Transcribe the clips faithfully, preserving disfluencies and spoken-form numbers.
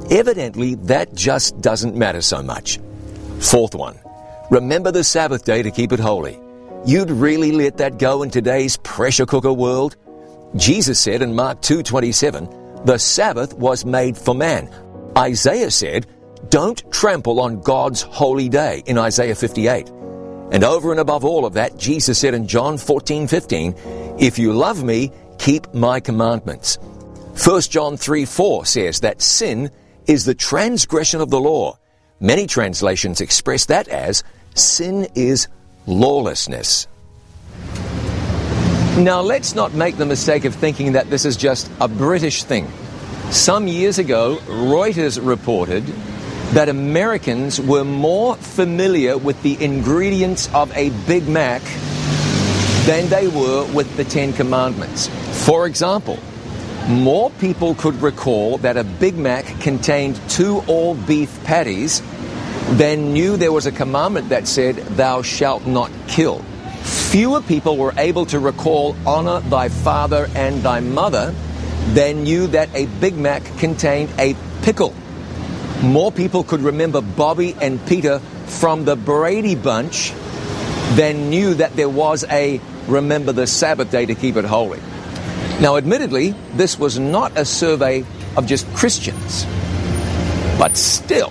Evidently, that just doesn't matter so much. Fourth one, remember the Sabbath day to keep it holy. You'd really let that go in today's pressure cooker world? Jesus said in Mark two twenty-seven, the Sabbath was made for man. Isaiah said, don't trample on God's holy day in Isaiah fifty-eight. And over and above all of that, Jesus said in John fourteen fifteen, if you love me, keep my commandments. First John three four says that sin is the transgression of the law. Many translations express that as sin is lawlessness. Now, let's not make the mistake of thinking that this is just a British thing. Some years ago, Reuters reported that Americans were more familiar with the ingredients of a Big Mac than they were with the Ten Commandments. For example, more people could recall that a Big Mac contained two all-beef patties than knew there was a commandment that said, thou shalt not kill. Fewer people were able to recall honor thy father and thy mother than knew that a Big Mac contained a pickle. More people could remember Bobby and Peter from the Brady Bunch than knew that there was a remember the Sabbath day to keep it holy. Now, admittedly, this was not a survey of just Christians, but still.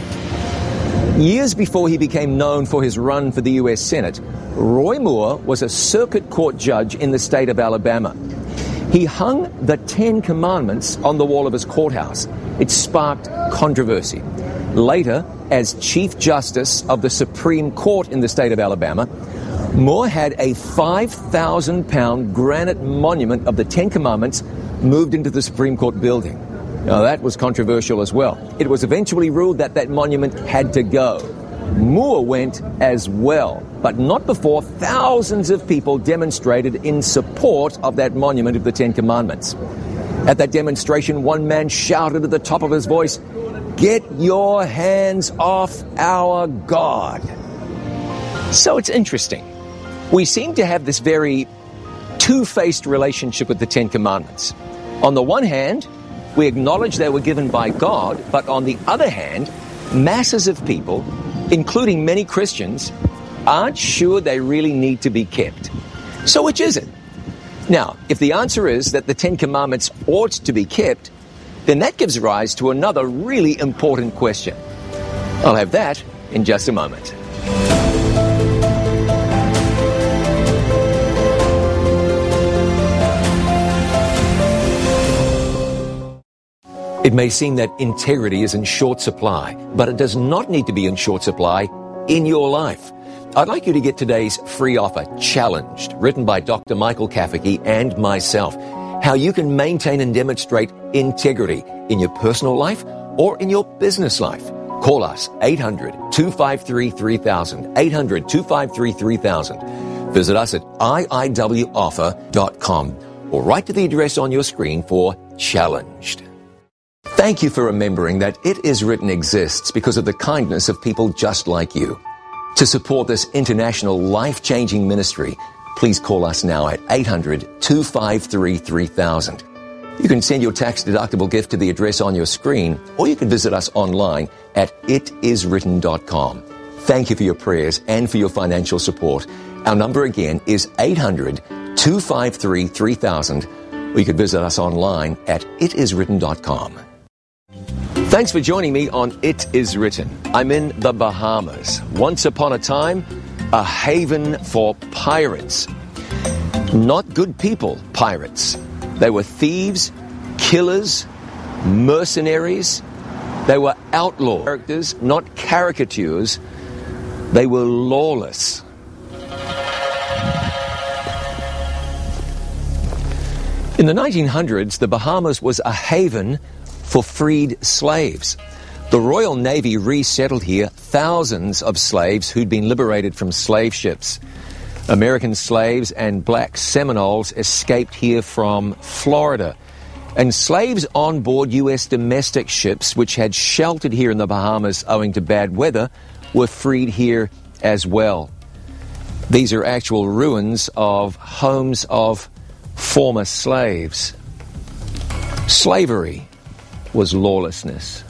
Years before he became known for his run for the U S Senate, Roy Moore was a circuit court judge in the state of Alabama. He hung the Ten Commandments on the wall of his courthouse. It sparked controversy. Later, as Chief Justice of the Supreme Court in the state of Alabama, Moore had a five thousand pound granite monument of the Ten Commandments moved into the Supreme Court building. Now, that was controversial as well. It was eventually ruled that that monument had to go. Moore went as well, but not before thousands of people demonstrated in support of that monument of the Ten Commandments. At that demonstration, one man shouted at the top of his voice, "Get your hands off our God." So it's interesting. We seem to have this very two-faced relationship with the Ten Commandments. On the one hand, we acknowledge they were given by God, but on the other hand, masses of people, including many Christians, aren't sure they really need to be kept. So which is it? Now, if the answer is that the Ten Commandments ought to be kept, then that gives rise to another really important question. I'll have that in just a moment. It may seem that integrity is in short supply, but it does not need to be in short supply in your life. I'd like you to get today's free offer, Challenged, written by Doctor Michael Kafferke and myself, how you can maintain and demonstrate integrity in your personal life or in your business life. Call us, eight hundred, two five three, three thousand, eight hundred, two five three, three thousand. Visit us at I I W offer dot com or write to the address on your screen for Challenged. Thank you for remembering that It Is Written exists because of the kindness of people just like you. To support this international life-changing ministry, please call us now at eight hundred, two five three, three thousand. You can send your tax-deductible gift to the address on your screen, or you can visit us online at it is written dot com. Thank you for your prayers and for your financial support. Our number again is eight hundred, two five three, three thousand, or you can visit us online at it is written dot com. Thanks for joining me on It Is Written. I'm in the Bahamas. Once upon a time, a haven for pirates. Not good people, pirates. They were thieves, killers, mercenaries. They were outlaw characters, not caricatures. They were lawless. In the nineteen hundreds, the Bahamas was a haven for freed slaves. The Royal Navy resettled here thousands of slaves who'd been liberated from slave ships. American slaves and black Seminoles escaped here from Florida. And slaves on board U S domestic ships, which had sheltered here in the Bahamas owing to bad weather, were freed here as well. These are actual ruins of homes of former slaves. Slavery was lawlessness.